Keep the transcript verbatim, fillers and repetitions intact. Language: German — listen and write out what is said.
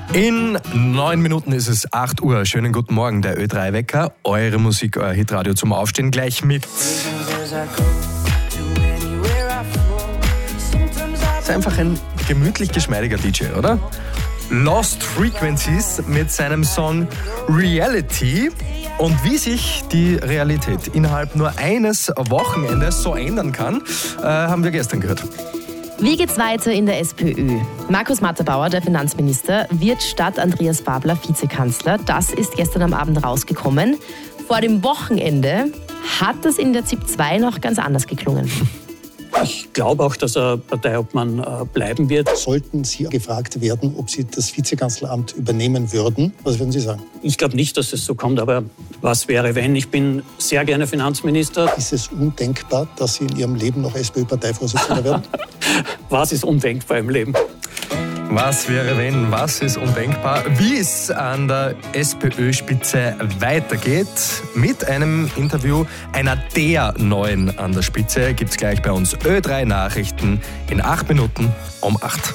In neun Minuten ist es acht Uhr. Schönen guten Morgen, der Ö drei Wecker. Eure Musik, euer Hitradio zum Aufstehen gleich mit. Ist einfach ein gemütlich geschmeidiger D J, oder? Lost Frequencies mit seinem Song Reality. Und wie sich die Realität innerhalb nur eines Wochenendes so ändern kann, äh, haben wir gestern gehört. Wie geht's weiter in der SPÖ? Markus Matterbauer, der Finanzminister, wird statt Andreas Babler Vizekanzler. Das ist gestern am Abend rausgekommen. Vor dem Wochenende hat das in der Z I P zwei noch ganz anders geklungen. Ich glaube auch, dass er Parteiobmann bleiben wird. Sollten Sie gefragt werden, ob Sie das Vizekanzleramt übernehmen würden, was würden Sie sagen? Ich glaube nicht, dass es so kommt, aber was wäre, wenn? Ich bin sehr gerne Finanzminister. Ist es undenkbar, dass Sie in Ihrem Leben noch SPÖ-Parteivorsitzender werden? Was ist undenkbar im Leben? Was wäre wenn? Was ist undenkbar? Wie es an der SPÖ-Spitze weitergeht, mit einem Interview einer der Neuen an der Spitze, gibt es gleich bei uns Ö drei Nachrichten in acht Minuten um acht.